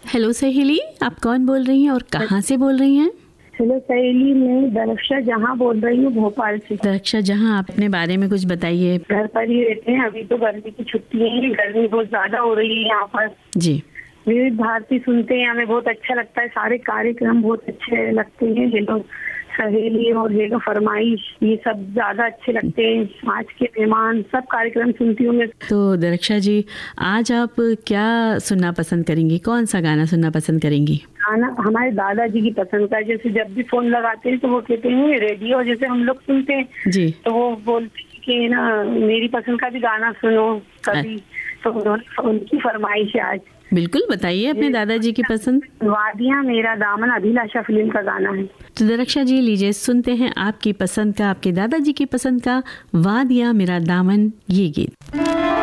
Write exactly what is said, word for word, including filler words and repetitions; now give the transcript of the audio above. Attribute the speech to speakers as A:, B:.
A: Hello सहेली, आप कौन बोल रही हैं और कहाँ से बोल रही हैं?
B: हेलो सहेली, मैं दरक्षा जहाँ बोल रही हूँ, भोपाल से।
A: दरक्षा जहाँ, अपने बारे में कुछ बताइए।
B: घर पर ही रहते हैं, अभी तो गर्मी की छुट्टी है, गर्मी बहुत ज्यादा हो रही है यहाँ पर
A: जी।
B: विविध भारती सुनते हैं, हमें बहुत अच्छा लगता है, सारे कार्यक्रम बहुत अच्छे लगते हैं। हेलो सहेली और हेलो फरमाइश, ये सब ज्यादा अच्छे लगते हैं। आज के मेहमान, सब कार्यक्रम सुनती हूँ मैं।
A: तो दरक्षा जी, आज आप क्या सुनना पसंद करेंगी? कौन सा गाना सुनना पसंद करेंगी?
B: गाना हमारे दादाजी की पसंद का, जैसे जब भी फोन लगाते हैं तो वो कहते हैं रेडियो जैसे हम लोग सुनते हैं
A: जी,
B: तो वो बोलते हैं कि ना मेरी पसंद का भी गाना सुनो कभी। तो उनकी फरमाइश है आज।
A: बिल्कुल, बताइए अपने दादाजी की पसंद।
B: वादियाँ मेरा दामन, अभिलाषा फिल्म का गाना है।
A: तो दरक्षा जी, लीजिए सुनते हैं आपकी पसंद का, आपके दादाजी की पसंद का वादियाँ मेरा दामन, ये गीत।